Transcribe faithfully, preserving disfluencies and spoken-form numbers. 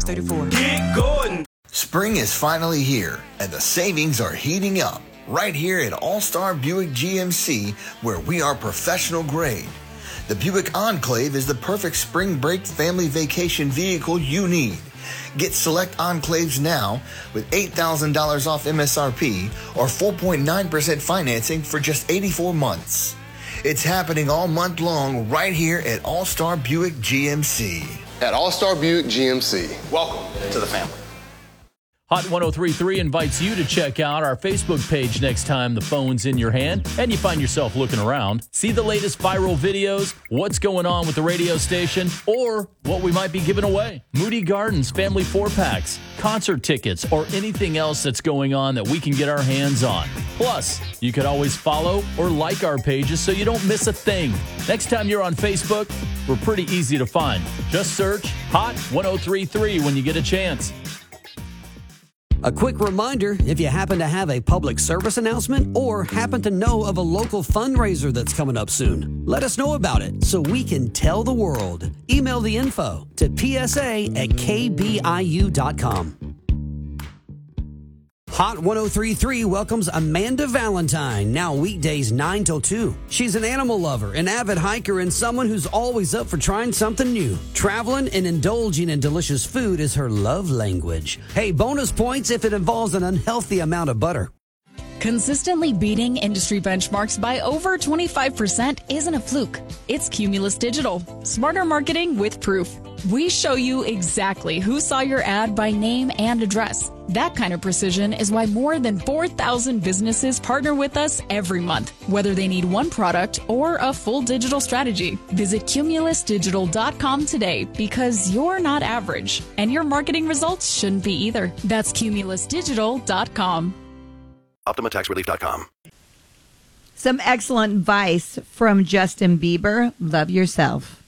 thirty-four. Get going! Spring is finally here, and the savings are heating up right here at All-Star Buick G M C, where we are professional grade. The Buick Enclave is the perfect spring break family vacation vehicle you need. Get select Enclaves now with eight thousand dollars off M S R P or four point nine percent financing for just eighty-four months. It's happening all month long right here at All-Star Buick G M C. At All-Star Buick G M C. Welcome to the family. Hot one oh three point three invites you to check out our Facebook page next time the phone's in your hand and you find yourself looking around. See the latest viral videos, what's going on with the radio station, or what we might be giving away. Moody Gardens family four-packs, concert tickets, or anything else that's going on that we can get our hands on. Plus, you could always follow or like our pages so you don't miss a thing. Next time you're on Facebook, we're pretty easy to find. Just search Hot one oh three point three when you get a chance. A quick reminder, if you happen to have a public service announcement or happen to know of a local fundraiser that's coming up soon, let us know about it so we can tell the world. Email the info to p s a at k b i u dot com. Hot one oh three point three welcomes Amanda Valentine, now weekdays nine till two. She's an animal lover, an avid hiker, and someone who's always up for trying something new. Traveling and indulging in delicious food is her love language. Hey, bonus points if it involves an unhealthy amount of butter. Consistently beating industry benchmarks by over twenty-five percent isn't a fluke. It's Cumulus Digital. Smarter marketing with proof. We show you exactly who saw your ad by name and address. That kind of precision is why more than four thousand businesses partner with us every month, whether they need one product or a full digital strategy. Visit cumulus digital dot com today because you're not average, and your marketing results shouldn't be either. That's cumulus digital dot com. Optima Tax Relief dot com. Some excellent advice from Justin Bieber. Love yourself.